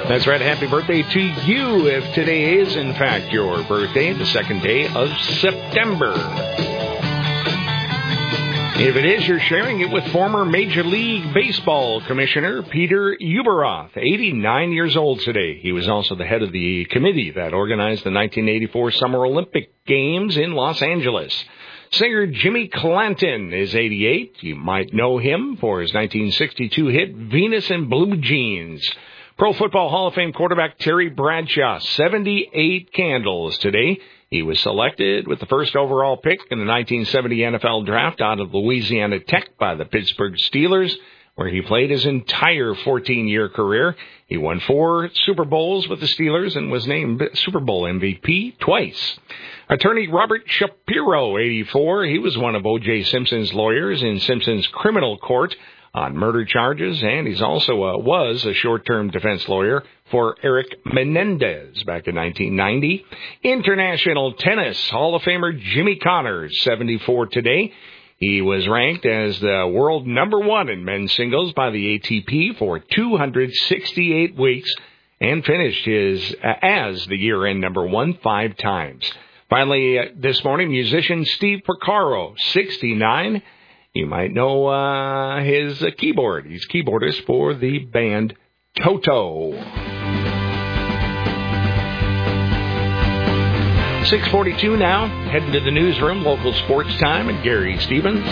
That's right. Happy birthday to you if today is, in fact, your birthday, the second day of September. If it is, you're sharing it with former Major League Baseball Commissioner Peter Ueberroth, 89 years old today. He was also the head of the committee that organized the 1984 Summer Olympic Games in Los Angeles. Singer Jimmy Clanton is 88. You might know him for his 1962 hit Venus in Blue Jeans. Pro Football Hall of Fame quarterback Terry Bradshaw, 78 candles today. He was selected with the first overall pick in the 1970 NFL Draft out of Louisiana Tech by the Pittsburgh Steelers, where he played his entire 14-year career. He won 4 Super Bowls with the Steelers and was named Super Bowl MVP twice. Attorney Robert Shapiro, 84. He was one of O.J. Simpson's lawyers in Simpson's criminal court on murder charges, and he's also was a short-term defense lawyer for Eric Menendez back in 1990. International tennis Hall of Famer Jimmy Connors, 74 today. He was ranked as the world number 1 in men's singles by the ATP for 268 weeks and finished as the year-end number 1 5 times. Finally, this morning, musician Steve Porcaro, 69. You might know his keyboard. He's keyboardist for the band Toto. 6:42 now. Heading to the newsroom. Local sports time and Gary Stevens.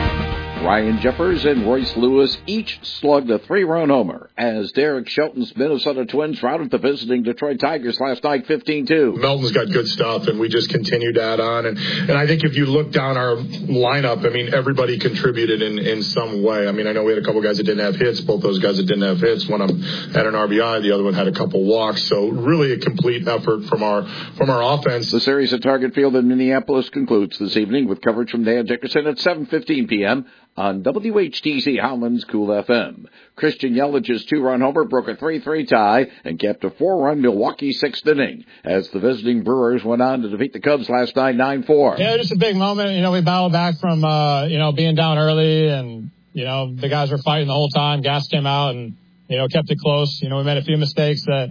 Ryan Jeffers and Royce Lewis each slugged a 3-run homer as Derek Shelton's Minnesota Twins routed the visiting Detroit Tigers last night 15-2. Melton's got good stuff, and we just continue to add on. And I think if you look down our lineup, I mean, everybody contributed in some way. I mean, I know we had a couple guys that didn't have hits. Both those guys that didn't have hits, one of them had an RBI, the other one had a couple walks. So really a complete effort from our offense. The series at Target Field in Minneapolis concludes this evening with coverage from Dan Dickerson at 7:15 p.m. on WHTC Howland's Cool FM. Christian Yelich's 2-run homer broke a 3-3 tie and kept a 4-run Milwaukee 6th inning as the visiting Brewers went on to defeat the Cubs last night 9-4. Yeah, just a big moment. You know, we battled back from, being down early and, the guys were fighting the whole time. Gas came out and, kept it close. We made a few mistakes that,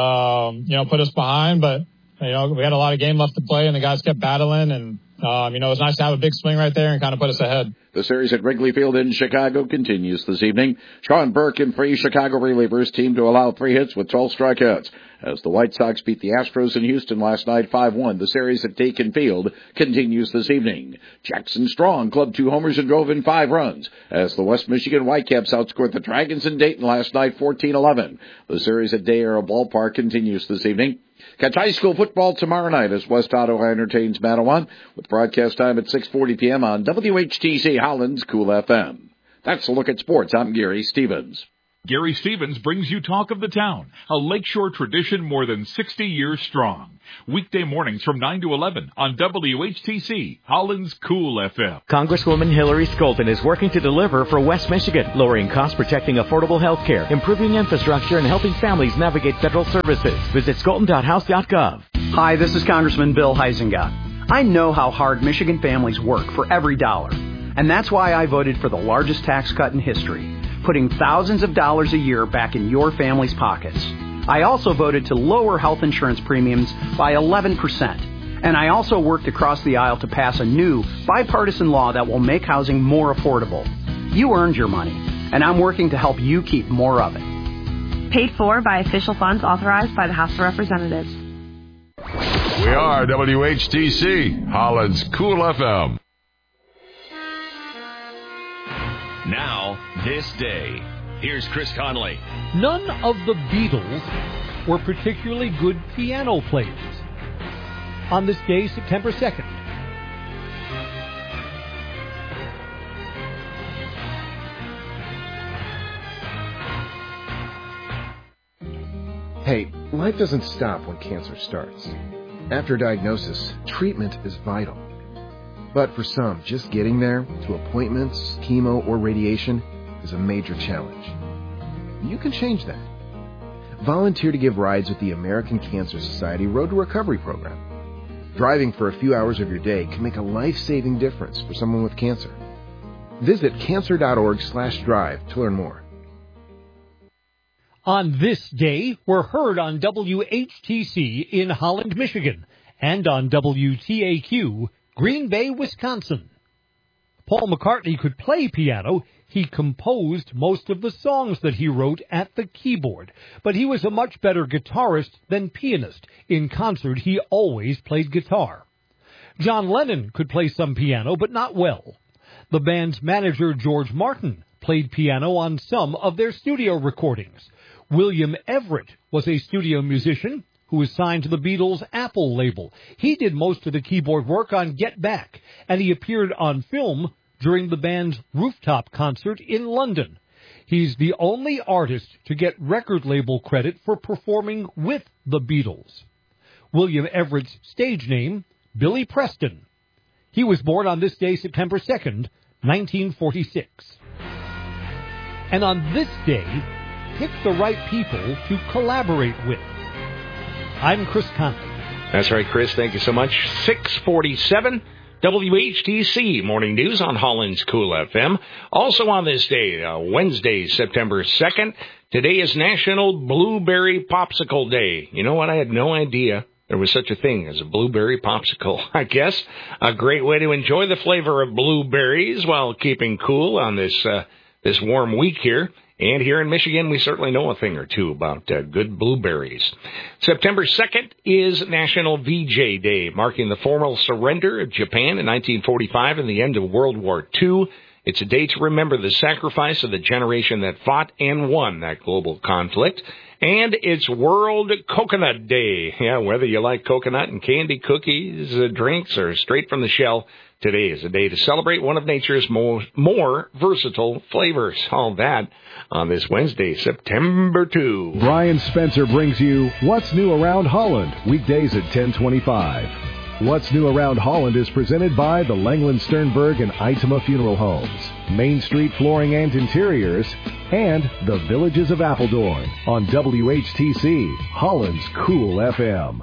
put us behind, but, we had a lot of game left to play and the guys kept battling and, it was nice to have a big swing right there and kind of put us ahead. The series at Wrigley Field in Chicago continues this evening. Sean Burke and 3 Chicago relievers teamed to allow 3 hits with 12 strikeouts. As the White Sox beat the Astros in Houston last night 5-1, the series at Dakin Field continues this evening. Jackson Strong clubbed 2 homers and drove in 5 runs as the West Michigan Whitecaps outscored the Dragons in Dayton last night 14-11. The series at Day Air Ballpark continues this evening. Catch high school football tomorrow night as West Ottawa entertains Manawan with broadcast time at 6:40 p.m. on WHTC Howland's Cool FM. That's a look at sports. I'm Gary Stevens. Gary Stevens brings you Talk of the Town, a Lakeshore tradition more than 60 years strong. Weekday mornings from 9 to 11 on WHTC, Holland's Cool FM. Congresswoman Hillary Skolton is working to deliver for West Michigan, lowering costs, protecting affordable health care, improving infrastructure, and helping families navigate federal services. Visit skolton.house.gov. Hi, this is Congressman Bill Huizenga. I know how hard Michigan families work for every dollar, and that's why I voted for the largest tax cut in history, putting thousands of dollars a year back in your family's pockets. I also voted to lower health insurance premiums by 11%. And I also worked across the aisle to pass a new bipartisan law that will make housing more affordable. You earned your money, and I'm working to help you keep more of it. Paid for by official funds authorized by the House of Representatives. We are WHTC, Holland's Cool FM. Now, this day. Here's Chris Conley. None of the Beatles were particularly good piano players. On this day, September 2nd. Hey, life doesn't stop when cancer starts. After diagnosis, treatment is vital. But for some, just getting there, to appointments, chemo, or radiation, is a major challenge. You can change that. Volunteer to give rides with the American Cancer Society Road to Recovery program. Driving for a few hours of your day can make a life-saving difference for someone with cancer. Visit cancer.org/drive to learn more. on this day were heard on WHTC in Holland, Michigan, and on WTAQ, Green Bay, Wisconsin. Paul McCartney could play piano. He composed most of the songs that he wrote at the keyboard, but he was a much better guitarist than pianist. In concert, he always played guitar. John Lennon could play some piano, but not well. The band's manager, George Martin, played piano on some of their studio recordings. William Everett was a studio musician who was signed to the Beatles' Apple label. He did most of the keyboard work on Get Back, and he appeared on film during the band's rooftop concert in London. He's the only artist to get record label credit for performing with the Beatles. William Everett's stage name, Billy Preston. He was born on this day, September 2nd, 1946. And on this day, pick the right people to collaborate with. I'm Chris Conley. That's right, Chris. Thank you so much. 647 WHTC Morning News on Holland's Cool FM. Also on this day, Wednesday, September 2nd, today is National Blueberry Popsicle Day. You know what? I had no idea there was such a thing as a blueberry popsicle. I guess a great way to enjoy the flavor of blueberries while keeping cool on this warm week here. And here in Michigan, we certainly know a thing or two about good blueberries. September 2nd is National VJ Day, marking the formal surrender of Japan in 1945 and the end of World War II. It's a day to remember the sacrifice of the generation that fought and won that global conflict. And it's World Coconut Day. Yeah, whether you like coconut and candy, cookies, drinks, or straight from the shell, today is a day to celebrate one of nature's more versatile flavors. All that on this Wednesday, September 2. Brian Spencer brings you What's New Around Holland, weekdays at 10:25. What's New Around Holland is presented by the Langland Sternberg and Itema Funeral Homes, Main Street Flooring and Interiors, and the Villages of Appledorn on WHTC, Holland's Cool FM.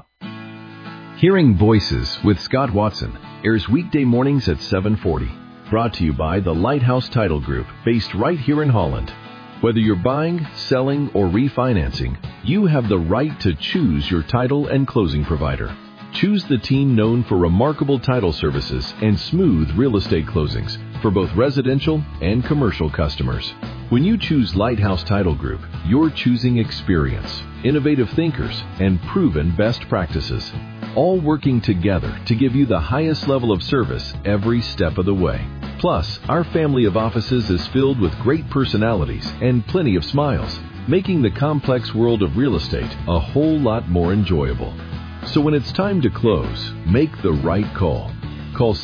Hearing Voices with Scott Watson airs weekday mornings at 7:40. Brought to you by the Lighthouse Title Group, based right here in Holland. Whether you're buying, selling, or refinancing, you have the right to choose your title and closing provider. Choose the team known for remarkable title services and smooth real estate closings for both residential and commercial customers. When you choose Lighthouse Title Group, you're choosing experience, innovative thinkers, and proven best practices, all working together to give you the highest level of service every step of the way. Plus, our family of offices is filled with great personalities and plenty of smiles, making the complex world of real estate a whole lot more enjoyable. So when it's time to close, make the right call. Call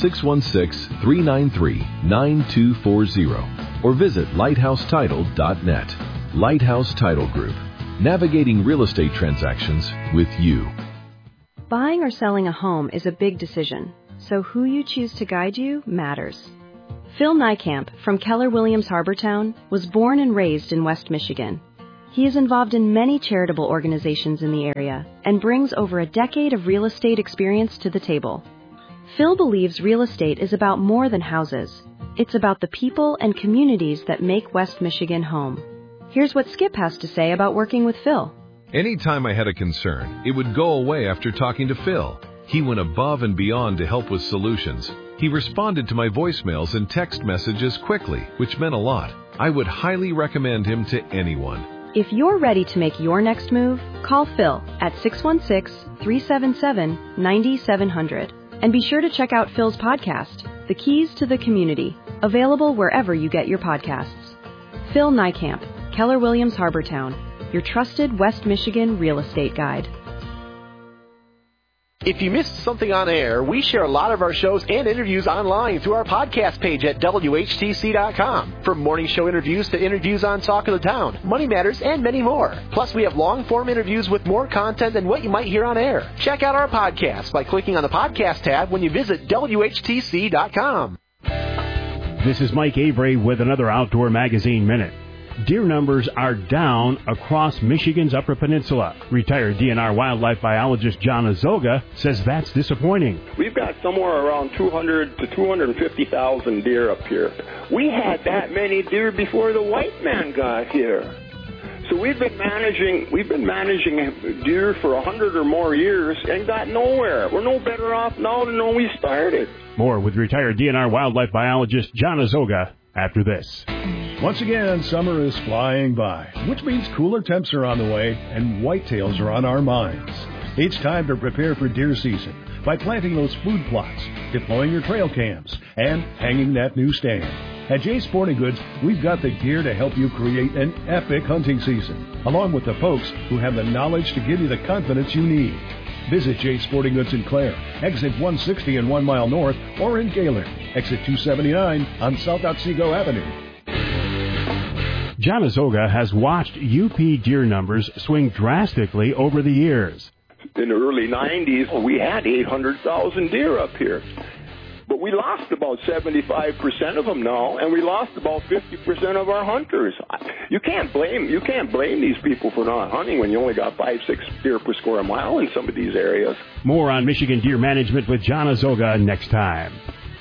616-393-9240 or visit lighthousetitle.net. Lighthouse Title Group, navigating real estate transactions with you. Buying or selling a home is a big decision, so who you choose to guide you matters. Phil Niekamp from Keller Williams Harbortown was born and raised in West Michigan. He is involved in many charitable organizations in the area and brings over a decade of real estate experience to the table. Phil believes real estate is about more than houses. It's about the people and communities that make West Michigan home. Here's what Skip has to say about working with Phil. Anytime I had a concern, it would go away after talking to Phil. He went above and beyond to help with solutions. He responded to my voicemails and text messages quickly, which meant a lot. I would highly recommend him to anyone. If you're ready to make your next move, call Phil at 616-377-9700. And be sure to check out Phil's podcast, The Keys to the Community, available wherever you get your podcasts. Phil Niekamp, Keller Williams Harbortown, your trusted West Michigan real estate guide. If you missed something on air, we share a lot of our shows and interviews online through our podcast page at WHTC.com. From morning show interviews to interviews on Talk of the Town, Money Matters, and many more. Plus, we have long-form interviews with more content than what you might hear on air. Check out our podcast by clicking on the podcast tab when you visit WHTC.com. This is Mike Avery with another Outdoor Magazine Minute. Deer numbers are down across Michigan's Upper Peninsula. Retired DNR wildlife biologist John Azoga says that's disappointing. We've got somewhere around 200 to 250,000 deer up here. We had that many deer before the white man got here. So we've been managing deer for 100 or more years and got nowhere. We're no better off now than when we started. More with retired DNR wildlife biologist John Azoga after this. Once again, summer is flying by, which means cooler temps are on the way and whitetails are on our minds. It's time to prepare for deer season by planting those food plots, deploying your trail cams, and hanging that new stand. At Jay's Sporting Goods, we've got the gear to help you create an epic hunting season, along with the folks who have the knowledge to give you the confidence you need. Visit Jay's Sporting Goods in Clare, exit 160 and 1 mile north, or in Gaylord, exit 279 on South Otsego Avenue. John Azoga has watched UP deer numbers swing drastically over the years. In the early 90s, we had 800,000 deer up here. But we lost about 75% of them now, and we lost about 50% of our hunters. You can't blame these people for not hunting when you only got 5-6 deer per square mile in some of these areas. More on Michigan deer management with John Azoga next time.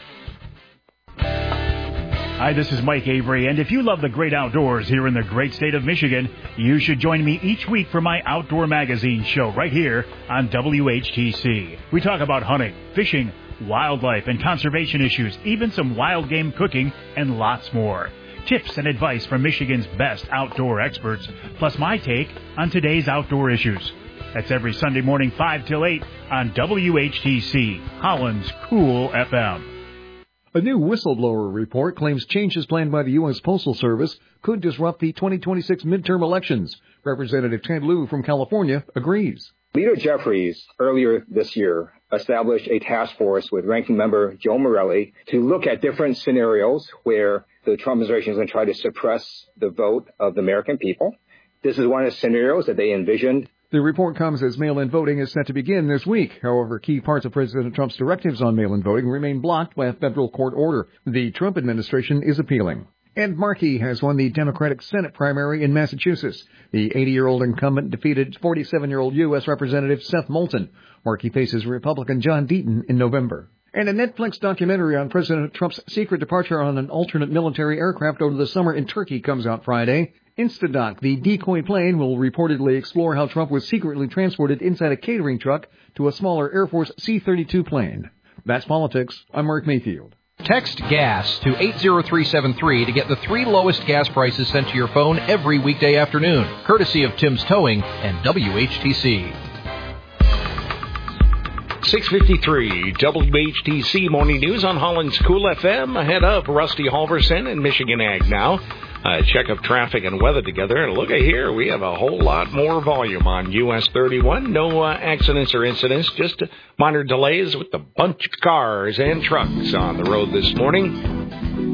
Hi, this is Mike Avery, and if you love the great outdoors here in the great state of Michigan, you should join me each week for my Outdoor Magazine show right here on WHTC. We talk about hunting, fishing, wildlife and conservation issues, even some wild game cooking, and lots more. Tips and advice from Michigan's best outdoor experts, plus my take on today's outdoor issues. That's every Sunday morning 5 till 8 on WHTC, Holland's Cool FM. A new whistleblower report claims changes planned by the U.S. Postal Service could disrupt the 2026 midterm elections. Representative Ted Lieu from California agrees. Leader Jeffries, earlier this year, established a task force with ranking member Joe Morelli to look at different scenarios where the Trump administration is going to try to suppress the vote of the American people. This is one of the scenarios that they envisioned. The report comes as mail-in voting is set to begin this week. However, key parts of President Trump's directives on mail-in voting remain blocked by a federal court order. The Trump administration is appealing. Ed Markey has won the Democratic Senate primary in Massachusetts. The 80-year-old incumbent defeated 47-year-old U.S. Representative Seth Moulton. Markey faces Republican John Deaton in November. And a Netflix documentary on President Trump's secret departure on an alternate military aircraft over the summer in Turkey comes out Friday. Instadoc, the decoy plane, will reportedly explore how Trump was secretly transported inside a catering truck to a smaller Air Force C-32 plane. That's politics. I'm Mark Mayfield. Text GAS to 80373 to get the 3 lowest gas prices sent to your phone every weekday afternoon, courtesy of Tim's Towing and WHTC. 6:53 WHTC Morning News on Holland's Cool FM. Ahead of Rusty Halverson and Michigan Ag now. Check of traffic and weather together. And look at here, we have a whole lot more volume on US 31. No accidents or incidents, just minor delays with a bunch of cars and trucks on the road this morning.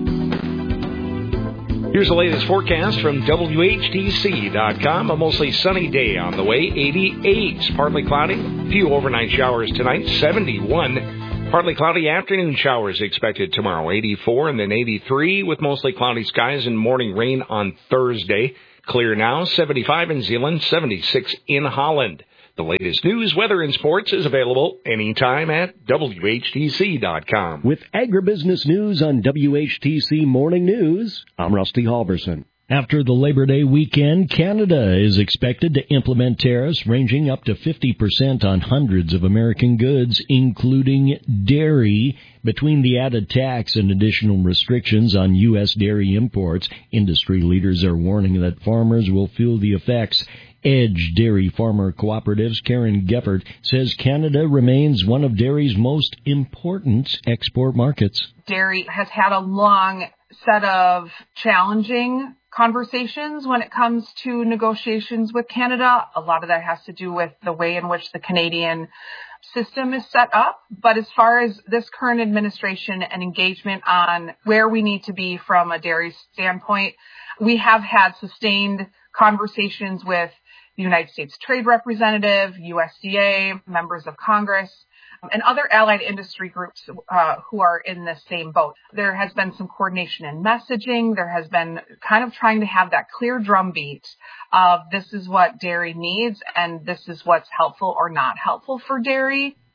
Here's the latest forecast from WHTC.com. A mostly sunny day on the way. 88, partly cloudy. A few overnight showers tonight. 71. Partly cloudy afternoon showers expected tomorrow. 84 and then 83 with mostly cloudy skies and morning rain on Thursday. Clear now. 75 in Zeeland. 76 in Holland. The latest news, weather, and sports is available anytime at WHTC.com. With agribusiness news on WHTC Morning News, I'm Rusty Halverson. After the Labor Day weekend, Canada is expected to implement tariffs ranging up to 50% on hundreds of American goods, including dairy. Between the added tax and additional restrictions on U.S. dairy imports, industry leaders are warning that farmers will feel the effects. Edge Dairy Farmer Cooperatives' Karen Geffert says Canada remains one of dairy's most important export markets. Dairy has had a long set of challenging conversations when it comes to negotiations with Canada. A lot of that has to do with the way in which the Canadian system is set up. But as far as this current administration and engagement on where we need to be from a dairy standpoint, we have had sustained conversations with the United States Trade Representative, USDA, members of Congress, and other allied industry groups who are in the same boat. There has been some coordination in messaging. There has been kind of trying to have that clear drumbeat of this is what dairy needs and this is what's helpful or not helpful for dairy.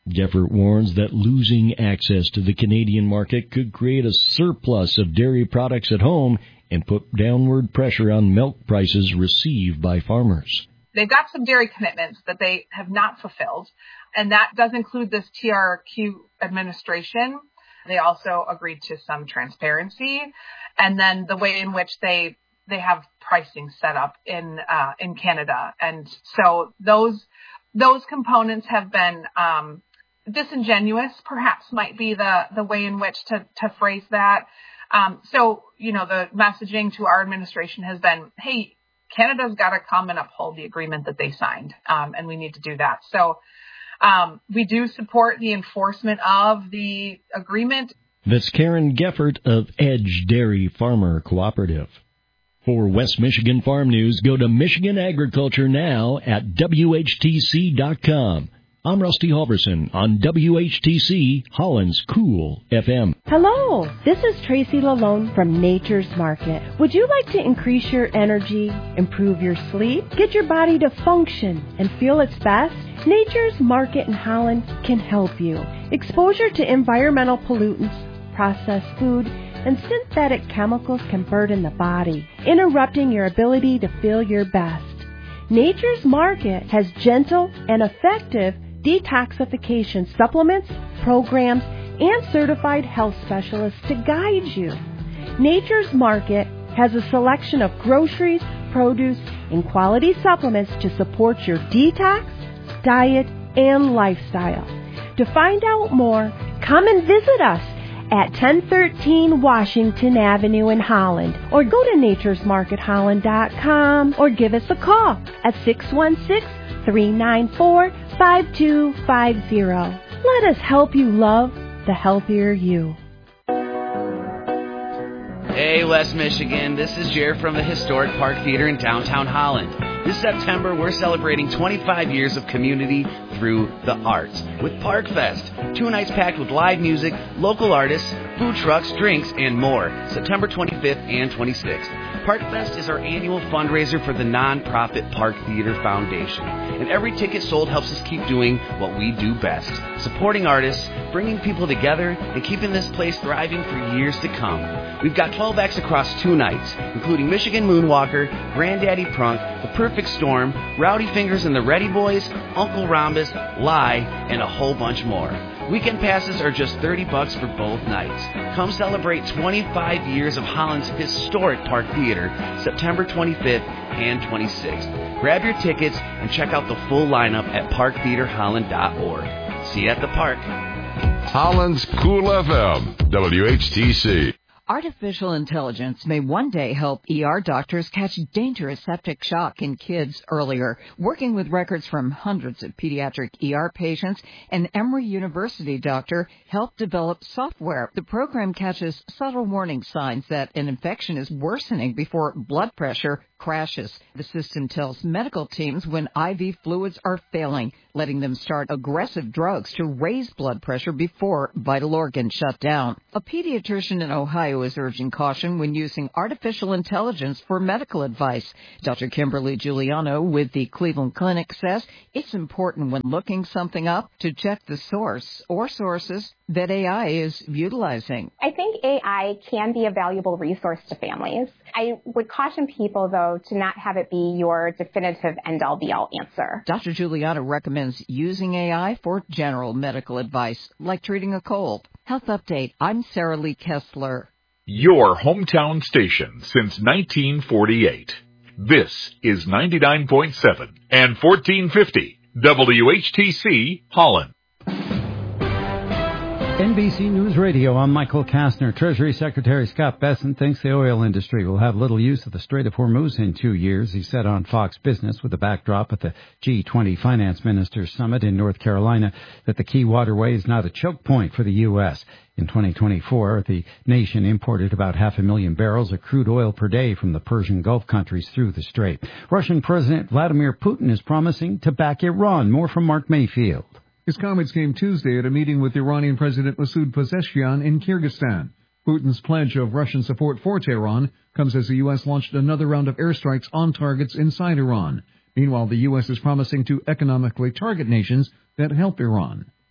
Geffert warns that losing access to the Canadian market could create a surplus of dairy products at home and put downward pressure on milk prices received by farmers. They've got some dairy commitments that they have not fulfilled, and that does include this TRQ administration. They also agreed to some transparency, and then the way in which they have pricing set up in Canada. And so those components have been disingenuous, perhaps might be the way in which to phrase that. So, the messaging to our administration has been, hey, Canada's got to come and uphold the agreement that they signed, and we need to do that. So we do support the enforcement of the agreement. That's Karen Geffert of Edge Dairy Farmer Cooperative. For West Michigan Farm News, go to Michigan Agriculture Now at WHTC.com. I'm Rusty Halverson on WHTC, Holland's Cool FM. Hello, this is Tracy Lalone from Nature's Market. Would you like to increase your energy, improve your sleep, get your body to function and feel its best? Nature's Market in Holland can help you. Exposure to environmental pollutants, processed food, and synthetic chemicals can burden the body, interrupting your ability to feel your best. Nature's Market has gentle and effective detoxification supplements, programs, and certified health specialists to guide you. Nature's Market has a selection of groceries, produce, and quality supplements to support your detox, diet, and lifestyle. To find out more, come and visit us at 1013 Washington Avenue in Holland, or go to naturesmarketholland.com, or give us a call at 616-394-5250. Let us help you love the healthier you. Hey, West Michigan, this is Jer from the Historic Park Theater in downtown Holland. This September, we're celebrating 25 years of community through the arts with Park Fest. 2 nights packed with live music, local artists, food trucks, drinks, and more. September 25th and 26th. Park Fest is our annual fundraiser for the nonprofit Park Theater Foundation. And every ticket sold helps us keep doing what we do best. Supporting artists, bringing people together, and keeping this place thriving for years to come. We've got 12 acts across 2 nights, including Michigan Moonwalker, Granddaddy Prunk, The Perfect Storm, Rowdy Fingers and the Ready Boys, Uncle Rhombus, Lie, and a whole bunch more. Weekend passes are just $30 for both nights. Come celebrate 25 years of Holland's historic Park Theater, September 25th and 26th. Grab your tickets and check out the full lineup at parktheaterholland.org. See you at the park. Holland's Cool FM, WHTC. Artificial intelligence may one day help ER doctors catch dangerous septic shock in kids earlier. Working with records from hundreds of pediatric ER patients, an Emory University doctor helped develop software. The program catches subtle warning signs that an infection is worsening before blood pressure crashes. The system tells medical teams when IV fluids are failing, letting them start aggressive drugs to raise blood pressure before vital organs shut down. A pediatrician in Ohio is urging caution when using artificial intelligence for medical advice. Dr. Kimberly Giuliano with the Cleveland Clinic says it's important when looking something up to check the source or sources that AI is utilizing. I think AI can be a valuable resource to families. I would caution people, though, to not have it be your definitive end-all, be-all answer. Dr. Giuliano recommends using AI for general medical advice, like treating a cold. Health Update, I'm Sarah Lee Kessler. Your hometown station since 1948. This is 99.7 and 1450 WHTC Holland. NBC News Radio, I'm Michael Kastner. Treasury Secretary Scott Bessent thinks the oil industry will have little use of the Strait of Hormuz in 2 years. He said on Fox Business with a backdrop at the G20 Finance Ministers Summit in North Carolina that the key waterway is not a choke point for the U.S. In 2024, the nation imported about 500,000 barrels of crude oil per day from the Persian Gulf countries through the strait. Russian President Vladimir Putin is promising to back Iran. More from Mark Mayfield. His comments came Tuesday at a meeting with Iranian President Masoud Pezeshkian in Kyrgyzstan. Putin's pledge of Russian support for Tehran comes as the U.S. launched another round of airstrikes on targets inside Iran. Meanwhile, the U.S. is promising to economically target nations that help Iran.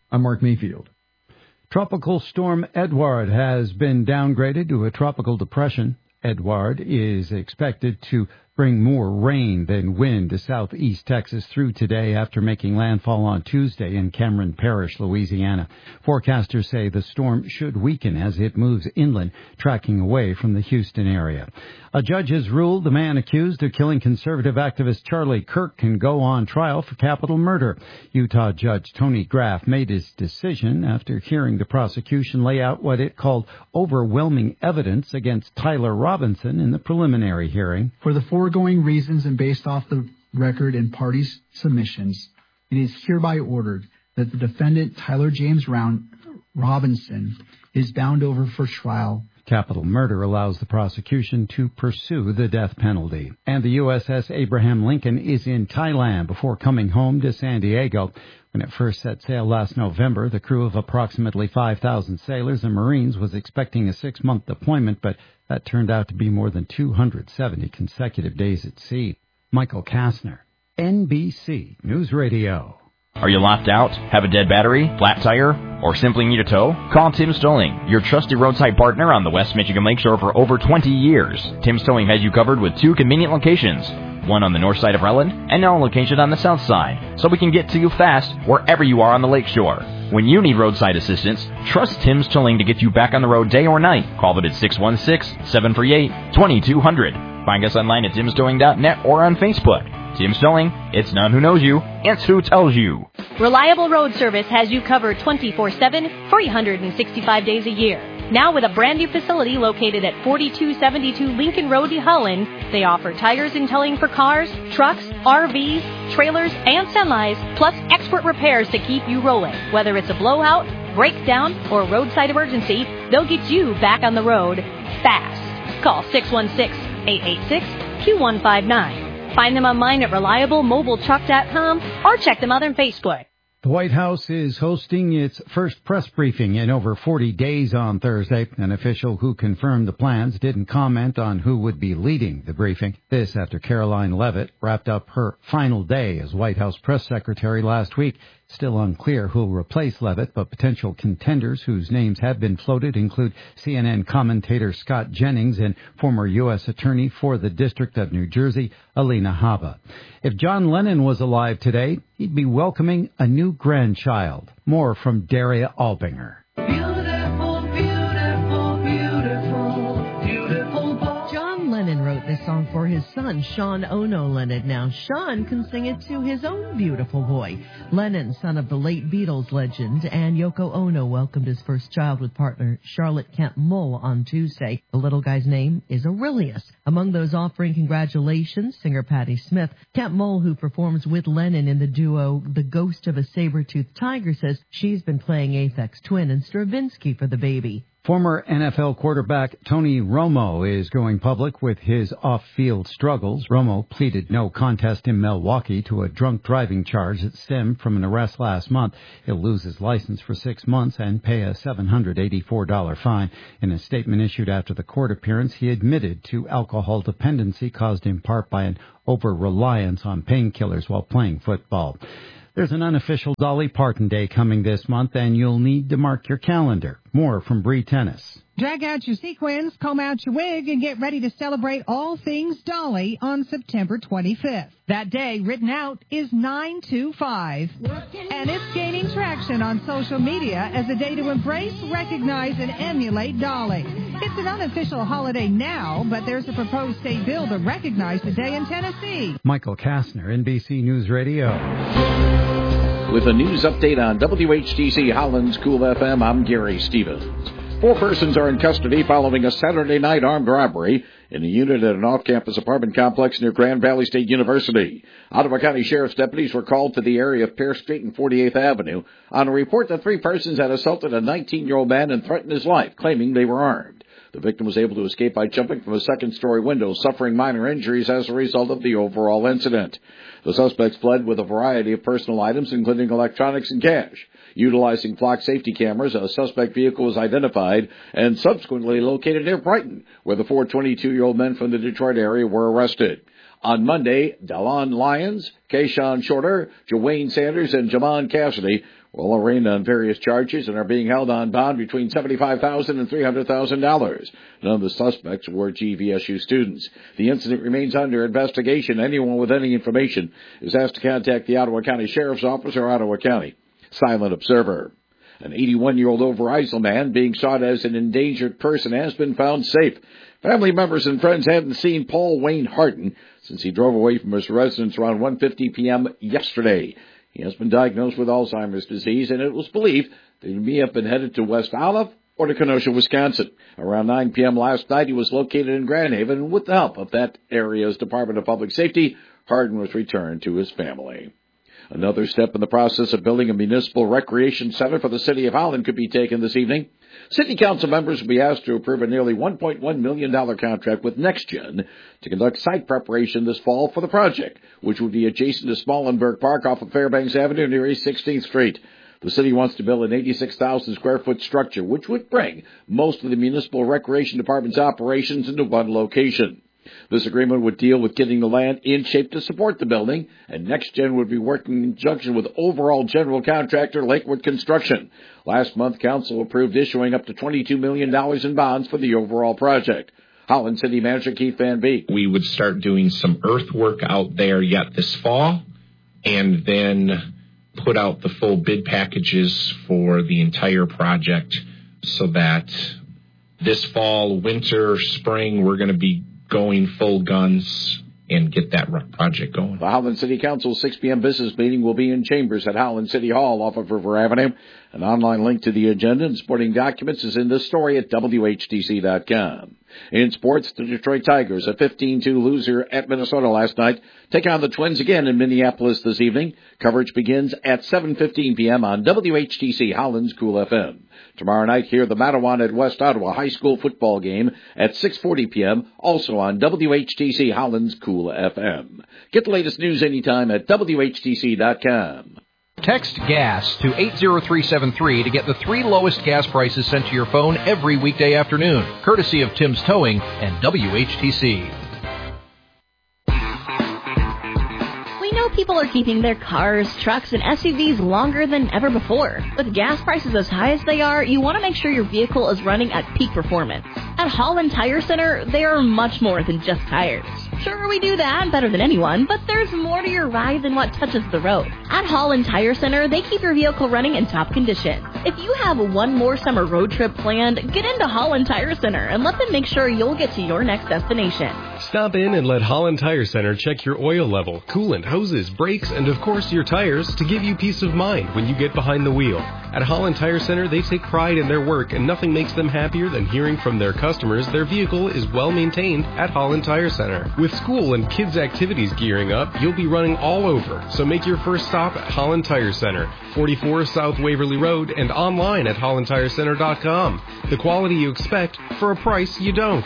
I'm Mark Mayfield. Tropical storm Edouard has been downgraded to a tropical depression. Edouard is expected to bring more rain than wind to southeast Texas through today after making landfall on Tuesday in Cameron Parish, Louisiana. Forecasters say the storm should weaken as it moves inland, tracking away from the Houston area. A judge has ruled the man accused of killing conservative activist Charlie Kirk can go on trial for capital murder. Utah Judge Tony Graff made his decision after hearing the prosecution lay out what it called overwhelming evidence against Tyler Robinson in the preliminary hearing. For the foregoing reasons and based off the record and parties' submissions, it is hereby ordered that the defendant, Tyler James Robinson, is bound over for trial. Capital murder allows the prosecution to pursue the death penalty. And the USS Abraham Lincoln is in Thailand before coming home to San Diego. When it first set sail last November, the crew of approximately 5,000 sailors and Marines was expecting a 6-month deployment, but that turned out to be more than 270 consecutive days at sea. Michael Kastner, NBC News Radio. Are you locked out, have a dead battery, flat tire, or simply need a tow? Call Tim's Towing, your trusted roadside partner on the West Michigan Lakeshore for over 20 years. Tim's Towing has you covered with 2 convenient locations, one on the north side of Relland and now a location on the south side, so we can get to you fast wherever you are on the lakeshore. When you need roadside assistance, trust Tim's Towing to get you back on the road day or night. Call them at 616-738-2200. Find us online at timstowing.net or on Facebook. Tim's Towing, it's not who knows you, it's who tells you. Reliable Road Service has you covered 24/7, 365 days a year. Now with a brand new facility located at 4272 Lincoln Road, Holland, they offer tires and towing for cars, trucks, RVs, trailers, and semis, plus expert repairs to keep you rolling. Whether it's a blowout, breakdown, or roadside emergency, they'll get you back on the road fast. Call 616-886-2159. Find them online at reliablemobiletruck.com or check them out on Facebook. The White House is hosting its first press briefing in over 40 days on Thursday. An official who confirmed the plans didn't comment on who would be leading the briefing. This after Caroline Leavitt wrapped up her final day as White House press secretary last week. Still unclear who will replace Leavitt, but potential contenders whose names have been floated include CNN commentator Scott Jennings and former U.S. Attorney for the District of New Jersey, Alina Habba. If John Lennon was alive today, he'd be welcoming a new grandchild. More from Daria Albinger. Lennon wrote this song for his son, Sean Ono Lennon. Now, Sean can sing it to his own beautiful boy. Lennon, son of the late Beatles legend, and Yoko Ono welcomed his first child with partner Charlotte Kemp Mull on Tuesday. The little guy's name is Aurelius. Among those offering congratulations, singer Patti Smith. Kemp Mull, who performs with Lennon in the duo The Ghost of a Saber-Toothed Tiger, says she's been playing Aphex Twin and Stravinsky for the baby. Former NFL quarterback Tony Romo is going public with his off-field struggles. Romo pleaded no contest in Milwaukee to a drunk driving charge that stemmed from an arrest last month. He'll lose his license for 6 months and pay a $784 fine. In a statement issued after the court appearance, he admitted to alcohol dependency caused in part by an over-reliance on painkillers while playing football. There's an unofficial Dolly Parton Day coming this month, and you'll need to mark your calendar. More from Bree Tennis. Drag out your sequins, comb out your wig, and get ready to celebrate all things Dolly on September 25th. That day, written out, is 925. And it's gaining traction on social media as a day to embrace, recognize, and emulate Dolly. It's an unofficial holiday now, but there's a proposed state bill to recognize the day in Tennessee. Michael Kastner, NBC News Radio. With a news update on WHTC Holland's Cool FM, I'm Gary Stevens. 4 persons are in custody following a Saturday night armed robbery in a unit at an off-campus apartment complex near Grand Valley State University. Ottawa County Sheriff's deputies were called to the area of Pear Street and 48th Avenue on a report that 3 persons had assaulted a 19-year-old man and threatened his life, claiming they were armed. The victim was able to escape by jumping from a second-story window, suffering minor injuries as a result of the overall incident. The suspects fled with a variety of personal items, including electronics and cash. Utilizing flock safety cameras, a suspect vehicle was identified and subsequently located near Brighton, where the 4 22-year-old men from the Detroit area were arrested. On Monday, Delon Lyons, Kayshawn Shorter, Jawayne Sanders, and Jamon Cassidy will arraigned on various charges and are being held on bond between $75,000 and $300,000. None of the suspects were GVSU students. The incident remains under investigation. Anyone with any information is asked to contact the Ottawa County Sheriff's Office or Ottawa County Silent Observer. An 81-year-old Overijssel man being sought as an endangered person has been found safe. Family members and friends haven't seen Paul Wayne Harden since he drove away from his residence around 1:50 p.m. yesterday. He has been diagnosed with Alzheimer's disease, and it was believed that he may have been headed to West Olive or to Kenosha, Wisconsin. Around 9 p.m. last night, he was located in Grand Haven, and with the help of that area's Department of Public Safety, Harden was returned to his family. Another step in the process of building a municipal recreation center for the City of Holland could be taken this evening. City Council members will be asked to approve a nearly $1.1 million contract with NextGen to conduct site preparation this fall for the project, which would be adjacent to Smallenberg Park off of Fairbanks Avenue near East 16th Street. The city wants to build an 86,000 square foot structure, which would bring most of the municipal recreation department's operations into one location. This agreement would deal with getting the land in shape to support the building, and NextGen would be working in conjunction with overall general contractor Lakewood Construction. Last month, Council approved issuing up to $22 million in bonds for the overall project. Holland City Manager Keith Van Beek. We would start doing some earthwork out there yet this fall, and then put out the full bid packages for the entire project so that this fall, winter, spring, we're going to be going full guns and get that project going. The Holland City Council's 6 p.m. business meeting will be in chambers at Holland City Hall off of River Avenue. An online link to the agenda and supporting documents is in this story at WHTC.com. In sports, the Detroit Tigers, a 15-2 loser at Minnesota last night, take on the Twins again in Minneapolis this evening. Coverage begins at 7:15 p.m. on WHTC Holland's Cool FM. Tomorrow night, hear the Matawan at West Ottawa High School football game at 6:40 p.m., also on WHTC Holland's Cool FM. Get the latest news anytime at WHTC.com. Text GAS to 80373 to get the 3 lowest gas prices sent to your phone every weekday afternoon, courtesy of Tim's Towing and WHTC. We know people are keeping their cars, trucks, and SUVs longer than ever before. With gas prices as high as they are, you want to make sure your vehicle is running at peak performance. At Holland Tire Center, they are much more than just tires. Sure, we do that better than anyone, but there's more to your ride than what touches the road. At Holland Tire Center, they keep your vehicle running in top condition. If you have one more summer road trip planned, get into Holland Tire Center and let them make sure you'll get to your next destination. Stop in and let Holland Tire Center check your oil level, coolant, hoses, brakes, and of course your tires to give you peace of mind when you get behind the wheel. At Holland Tire Center, they take pride in their work, and nothing makes them happier than hearing from their customers their vehicle is well maintained at Holland Tire Center. With school and kids' activities gearing up, you'll be running all over, so make your first stop at Holland Tire Center, 44 South Waverly Road, and online at hollandtirecenter.com. The quality you expect for a price you don't.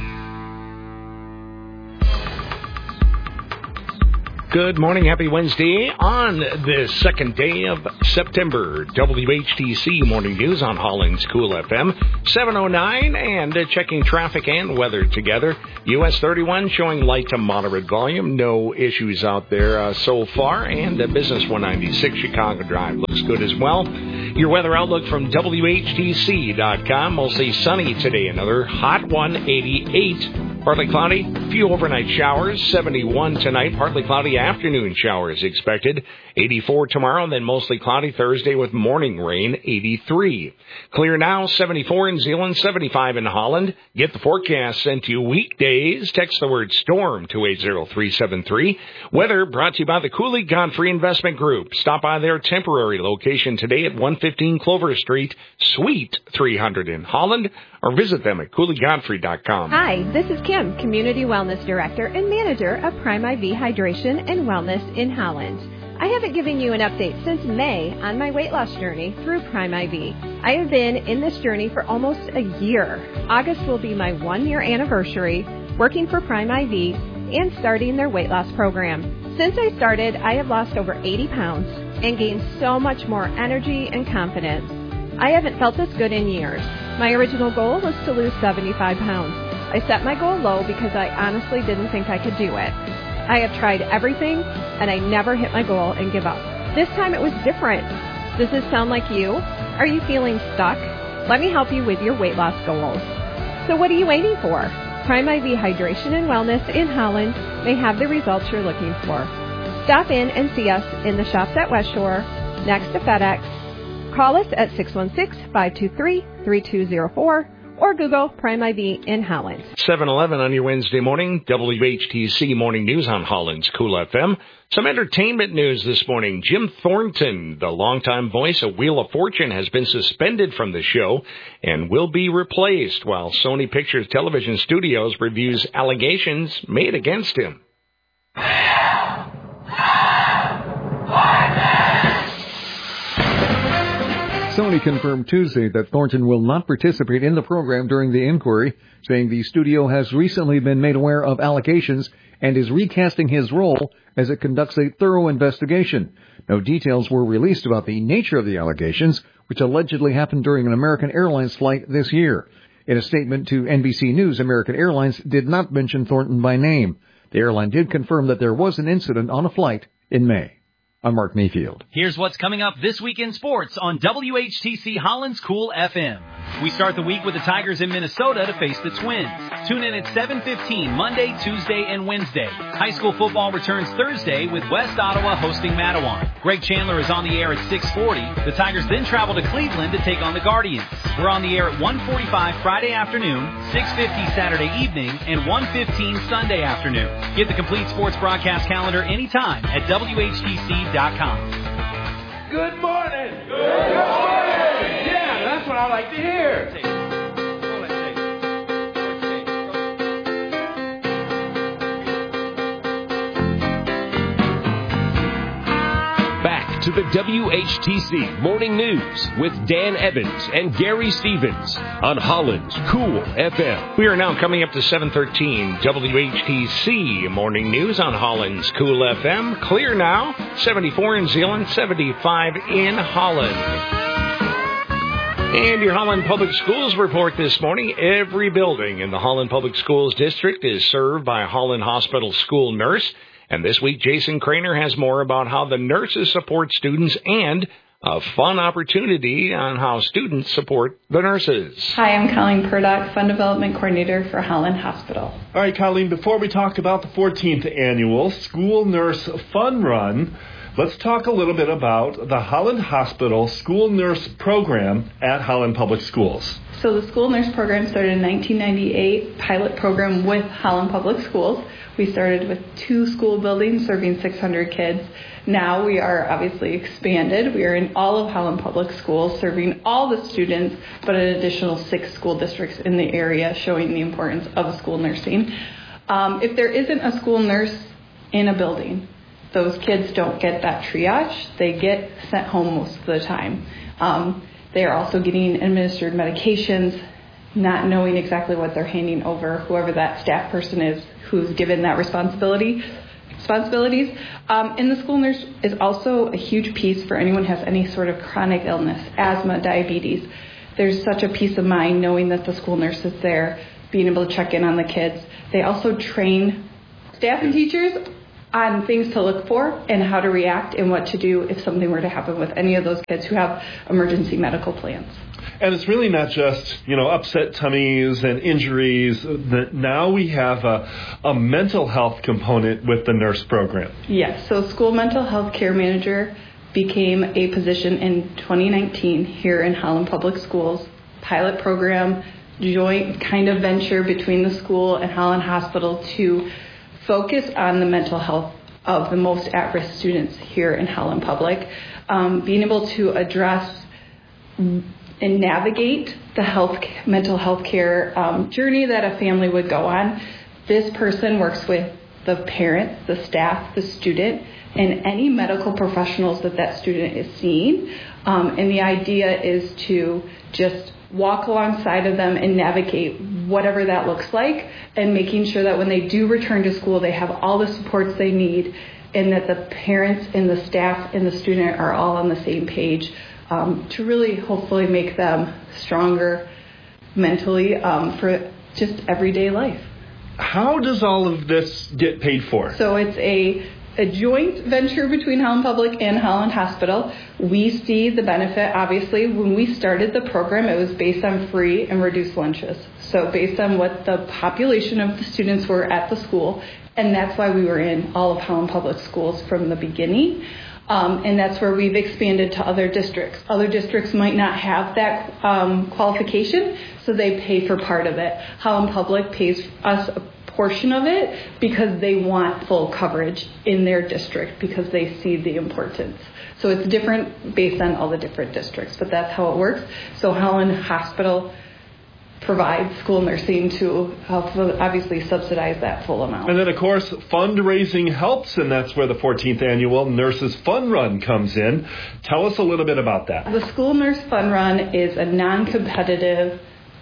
Good morning. Happy Wednesday on the second day of September. WHTC Morning News on Holland's Cool FM. 7:09 and checking traffic and weather together. US 31 showing light to moderate volume. No issues out there so far. And Business 196 Chicago Drive looks good as well. Your weather outlook from WHTC.com. Mostly sunny today. Another hot one, 88. Partly cloudy, few overnight showers, 71 tonight, partly cloudy afternoon showers expected, 84 tomorrow, and then mostly cloudy Thursday with morning rain, 83. Clear now, 74 in Zeeland, 75 in Holland. Get the forecast sent to you weekdays. Text the word storm to 80373. Weather brought to you by the Cooley Godfrey Investment Group. Stop by their temporary location today at 115 Clover Street, Suite 300 in Holland, or visit them at CooleyGodfrey.com. Hi, this is Kim, Community Wellness Director and Manager of Prime IV Hydration and Wellness in Holland. I haven't given you an update since May on my weight loss journey through Prime IV. I have been in this journey for almost a year. August will be my 1-year anniversary working for Prime IV and starting their weight loss program. Since I started, I have lost over 80 pounds and gained so much more energy and confidence. I haven't felt this good in years. My original goal was to lose 75 pounds. I set my goal low because I honestly didn't think I could do it. I have tried everything, and I never hit my goal and give up. This time it was different. Does this sound like you? Are you feeling stuck? Let me help you with your weight loss goals. So what are you waiting for? Prime IV Hydration and Wellness in Holland may have the results you're looking for. Stop in and see us in the shops at West Shore, next to FedEx. Call us at 616-523-3204 or Google Prime IV in Holland. 7:11 on your Wednesday morning, WHTC Morning News on Holland's Cool FM. Some entertainment news this morning. Jim Thornton, the longtime voice of Wheel of Fortune, has been suspended from the show and will be replaced while Sony Pictures Television Studios reviews allegations made against him. Sony confirmed Tuesday that Thornton will not participate in the program during the inquiry, saying the studio has recently been made aware of allegations and is recasting his role as it conducts a thorough investigation. No details were released about the nature of the allegations, which allegedly happened during an American Airlines flight this year. In a statement to NBC News, American Airlines did not mention Thornton by name. The airline did confirm that there was an incident on a flight in May. I'm Mark Mayfield. Here's what's coming up this week in sports on WHTC Holland's Cool FM. We start the week with the Tigers in Minnesota to face the Twins. Tune in at 7:15 Monday, Tuesday, and Wednesday. High school football returns Thursday with West Ottawa hosting Matawan. Greg Chandler is on the air at 6:40. The Tigers then travel to Cleveland to take on the Guardians. We're on the air at 1:45 Friday afternoon, 6:50 Saturday evening, and 1:15 Sunday afternoon. Get the complete sports broadcast calendar anytime at WHTC.com. Good morning! Good morning! Yeah, that's what I like to hear. Back to the WHTC Morning News with Dan Evans and Gary Stevens on Holland's Cool FM. We are now coming up to 7:13 WHTC Morning News on Holland's Cool FM. Clear now, 74 in Zeeland, 75 in Holland. And your Holland Public Schools report this morning. Every building in the Holland Public Schools district is served by a Holland Hospital school nurse. And this week, Jason Craner has more about how the nurses support students and a fun opportunity on how students support the nurses. Hi, I'm Colleen Purdock, Fund Development Coordinator for Holland Hospital. All right, Colleen, before we talk about the 14th Annual School Nurse Fun Run, let's talk a little bit about the Holland Hospital School Nurse Program at Holland Public Schools. So the School Nurse Program started in 1998, pilot program with Holland Public Schools. We started with 2 school buildings serving 600 kids. Now we are obviously expanded. We are in all of Holland Public Schools serving all the students, but an additional 6 school districts in the area, showing the importance of school nursing. If there isn't a school nurse in a building, those kids don't get that triage. They get sent home most of the time. They are also getting administered medications, not knowing exactly what they're handing over, whoever that staff person is who's given that responsibilities. And the school nurse is also a huge piece for anyone who has any sort of chronic illness, asthma, diabetes. There's such a peace of mind knowing that the school nurse is there, being able to check in on the kids. They also train staff and teachers on things to look for and how to react and what to do if something were to happen with any of those kids who have emergency medical plans. And it's really not just, upset tummies and injuries. Now we have a mental health component with the nurse program. Yes, so school mental health care manager became a position in 2019 here in Holland Public Schools. Pilot program, joint kind of venture between the school and Holland Hospital to focus on the mental health of the most at-risk students here in Holland Public. Being able to address and navigate the mental health care journey that a family would go on. This person works with the parents, the staff, the student, and any medical professionals that student is seeing. And the idea is to just walk alongside of them and navigate whatever that looks like, and making sure that when they do return to school, they have all the supports they need, and that the parents and the staff and the student are all on the same page. To really hopefully make them stronger mentally for just everyday life. How does all of this get paid for? So it's a joint venture between Holland Public and Holland Hospital. We see the benefit. Obviously, when we started the program, it was based on free and reduced lunches. So based on what the population of the students were at the school, and that's why we were in all of Holland Public Schools from the beginning. And that's where we've expanded to other districts. Other districts might not have that qualification, so they pay for part of it. Holland Public pays us a portion of it because they want full coverage in their district because they see the importance. So it's different based on all the different districts, but that's how it works. So Holland Hospital provides school nursing to help obviously subsidize that full amount. And then, of course, fundraising helps, and that's where the 14th Annual Nurses Fun Run comes in. Tell us a little bit about that. The School Nurse Fun Run is a non-competitive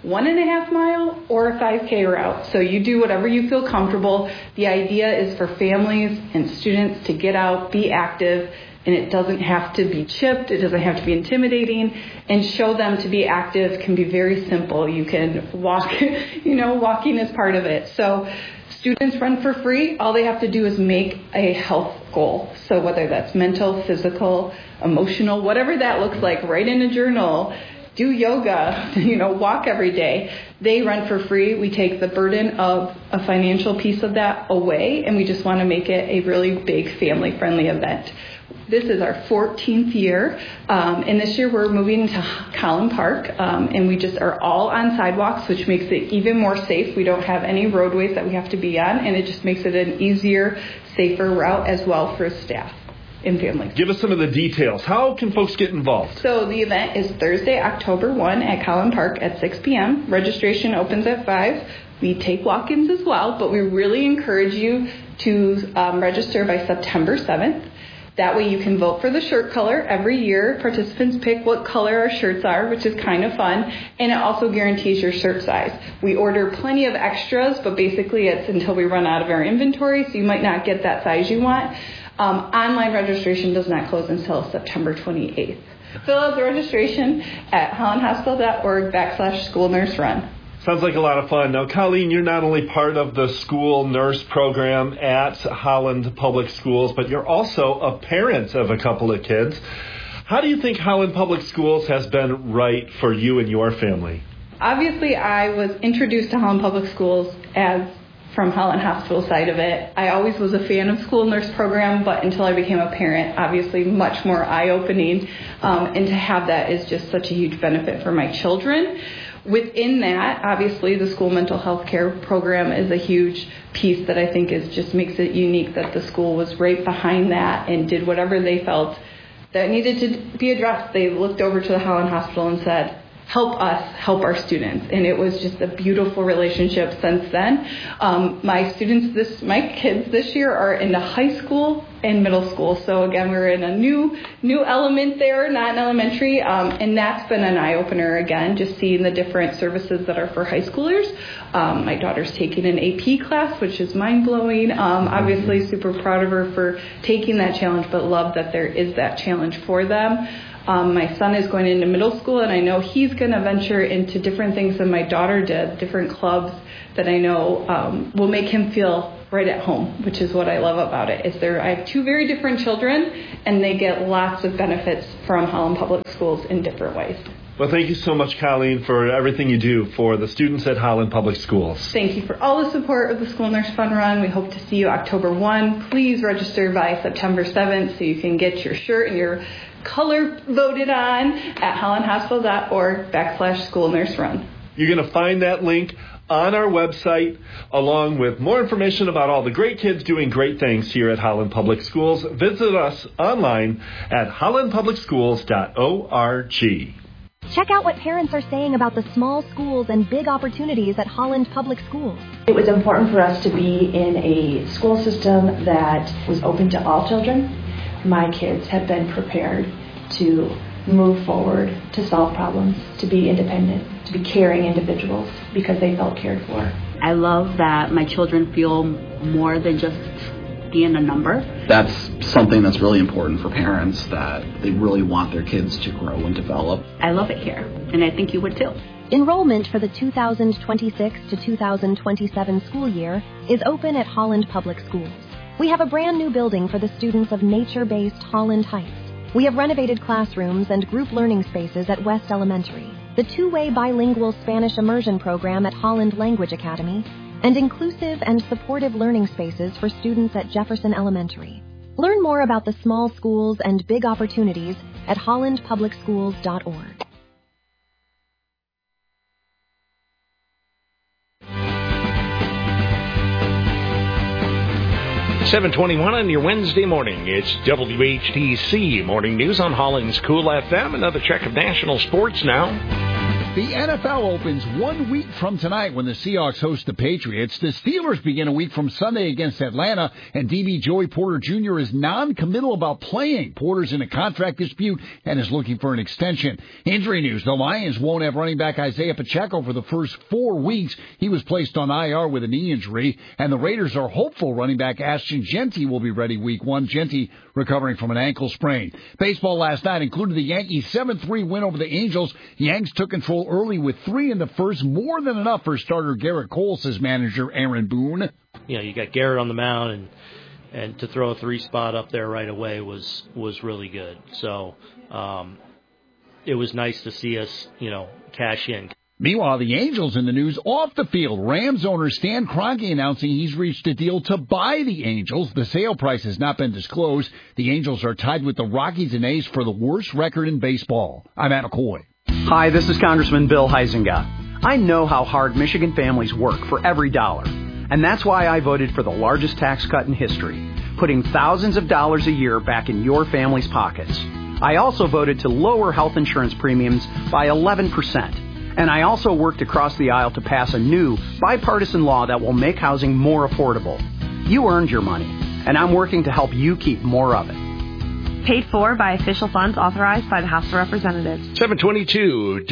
1.5 mile or a 5K route. So you do whatever you feel comfortable. The idea is for families and students to get out, be active, and it doesn't have to be chipped, it doesn't have to be intimidating, and show them to be active can be very simple. You can walk, walking is part of it. So students run for free. All they have to do is make a health goal. So whether that's mental, physical, emotional, whatever that looks like, write in a journal, do yoga, walk every day. They run for free. We take the burden of a financial piece of that away, and we just want to make it a really big family-friendly event. This is our 14th year, and this year we're moving to Collin Park, and we just are all on sidewalks, which makes it even more safe. We don't have any roadways that we have to be on, and it just makes it an easier, safer route as well for staff and families. Give us some of the details. How can folks get involved? So the event is Thursday, October 1 at Collin Park at 6 p.m. Registration opens at 5. We take walk-ins as well, but we really encourage you to register by September 7th. That way you can vote for the shirt color. Every year, participants pick what color our shirts are, which is kind of fun, and it also guarantees your shirt size. We order plenty of extras, but basically it's until we run out of our inventory, so you might not get that size you want. Online registration does not close until September 28th. Fill out the registration at hollandhospital.org/schoolnurserun. Sounds like a lot of fun. Now, Colleen, you're not only part of the school nurse program at Holland Public Schools, but you're also a parent of a couple of kids. How do you think Holland Public Schools has been right for you and your family? Obviously, I was introduced to Holland Public Schools from Holland Hospital side of it. I always was a fan of school nurse program, but until I became a parent, obviously much more eye-opening, and to have that is just such a huge benefit for my children. Within that, obviously, the school mental health care program is a huge piece that I think just makes it unique that the school was right behind that and did whatever they felt that needed to be addressed. They looked over to the Holland Hospital and said, help us help our students. And it was just a beautiful relationship since then. My kids this year are into high school and middle school. So again, we're in a new element there, not in elementary. And that's been an eye-opener again, just seeing the different services that are for high schoolers. My daughter's taking an AP class, which is mind-blowing. Obviously super proud of her for taking that challenge, but love that there is that challenge for them. My son is going into middle school, and I know he's going to venture into different things than my daughter did, different clubs that I know will make him feel right at home, which is what I love about it. I have two very different children, and they get lots of benefits from Holland Public Schools in different ways. Well, thank you so much, Colleen, for everything you do for the students at Holland Public Schools. Thank you for all the support of the School Nurse Fun Run. We hope to see you October 1. Please register by September 7th so you can get your shirt and your color voted on at hollandhospital.org/schoolnurserun. You're going to find that link on our website, along with more information about all the great kids doing great things here at Holland Public Schools. Visit us online at hollandpublicschools.org. Check out what parents are saying about the small schools and big opportunities at Holland Public Schools. It was important for us to be in a school system that was open to all children. My kids have been prepared to move forward, to solve problems, to be independent, to be caring individuals because they felt cared for. I love that my children feel more than just being a number. That's something that's really important for parents, that they really want their kids to grow and develop. I love it here, and I think you would too. Enrollment for the 2026 to 2027 school year is open at Holland Public Schools. We have a brand new building for the students of nature-based Holland Heights. We have renovated classrooms and group learning spaces at West Elementary, the two-way bilingual Spanish immersion program at Holland Language Academy, and inclusive and supportive learning spaces for students at Jefferson Elementary. Learn more about the small schools and big opportunities at hollandpublicschools.org. .721 on your Wednesday morning. It's WHTC Morning News on Holland's Cool FM. Another check of national sports now. The NFL opens 1 week from tonight when the Seahawks host the Patriots. The Steelers begin a week from Sunday against Atlanta, and D.B. Joey Porter Jr. is non-committal about playing. Porter's in a contract dispute and is looking for an extension. Injury news, the Lions won't have running back Isaiah Pacheco for the first 4 weeks. He was placed on IR with a knee injury, and the Raiders are hopeful running back Ashton Jeanty will be ready week 1. Jeanty recovering from an ankle sprain. Baseball last night included the Yankees' 7-3 win over the Angels. Yanks took control early with 3 in the first, more than enough for starter Garrett Cole, says manager Aaron Boone. You know, you got Garrett on the mound, and to throw a 3 spot up there right away was really good. So it was nice to see us, cash in. Meanwhile, the Angels in the news off the field. Rams owner Stan Kroenke announcing he's reached a deal to buy the Angels. The sale price has not been disclosed. The Angels are tied with the Rockies and A's for the worst record in baseball. I'm Matt McCoy. Hi, this is Congressman Bill Huizenga. I know how hard Michigan families work for every dollar. And that's why I voted for the largest tax cut in history, putting thousands of dollars a year back in your family's pockets. I also voted to lower health insurance premiums by 11%. And I also worked across the aisle to pass a new bipartisan law that will make housing more affordable. You earned your money, and I'm working to help you keep more of it. Paid for by official funds authorized by the House of Representatives. 722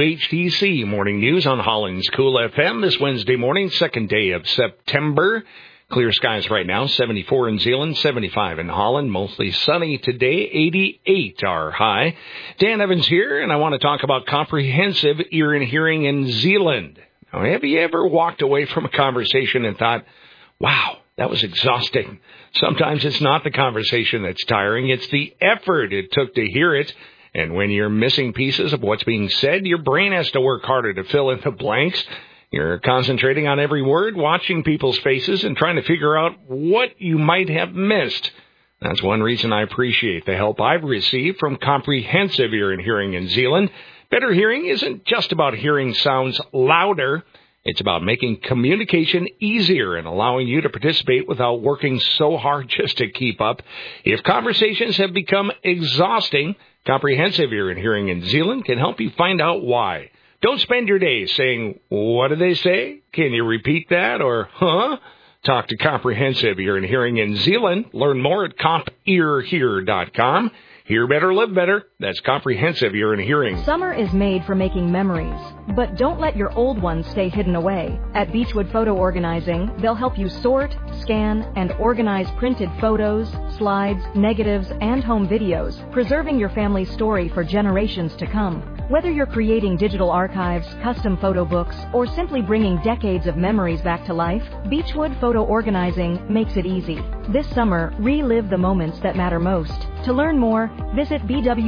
WHTC Morning News on Holland's Cool FM this Wednesday morning, second day of September. Clear skies right now, 74 in Zeeland, 75 in Holland, mostly sunny today, 88 our high. Dan Evans here, and I want to talk about comprehensive ear and hearing in Zeeland. Now, have you ever walked away from a conversation and thought, wow, that was exhausting? Sometimes it's not the conversation that's tiring, it's the effort it took to hear it. And when you're missing pieces of what's being said, your brain has to work harder to fill in the blanks. You're concentrating on every word, watching people's faces, and trying to figure out what you might have missed. That's one reason I appreciate the help I've received from Comprehensive Ear and Hearing in Zeeland. Better hearing isn't just about hearing sounds louder. It's about making communication easier and allowing you to participate without working so hard just to keep up. If conversations have become exhausting, Comprehensive Ear and Hearing in Zeeland can help you find out why. Don't spend your days saying, what do they say? Can you repeat that? Or, huh? Talk to Comprehensive Ear and Hearing in Zeeland. Learn more at compearhear.com. Hear better, live better. That's Comprehensive Ear and Hearing. Summer is made for making memories, but don't let your old ones stay hidden away. At Beechwood Photo Organizing, they'll help you sort, scan, and organize printed photos, slides, negatives, and home videos, preserving your family's story for generations to come. Whether you're creating digital archives, custom photo books, or simply bringing decades of memories back to life, Beechwood Photo Organizing makes it easy. This summer, relive the moments that matter most. To learn more, visit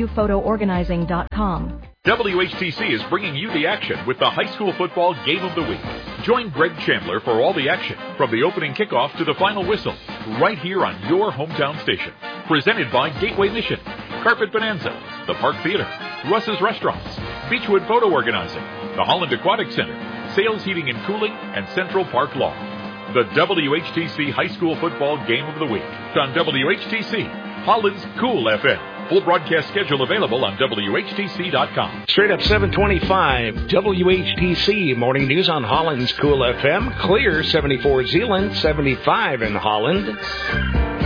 bwphotoorganizing.com. WHTC is bringing you the action with the high school football game of the week. Join Greg Chandler for all the action, from the opening kickoff to the final whistle, right here on your hometown station. Presented by Gateway Mission, Carpet Bonanza, the Park Theater, Russ's Restaurants, Beechwood Photo Organizing, the Holland Aquatic Center, Sales Heating and Cooling, and Central Park Law. The WHTC High School Football Game of the Week on WHTC, Holland's Cool FM. Full broadcast schedule available on WHTC.com. Straight up 725 WHTC Morning News on Holland's Cool FM. Clear 74 Zeeland, 75 in Holland.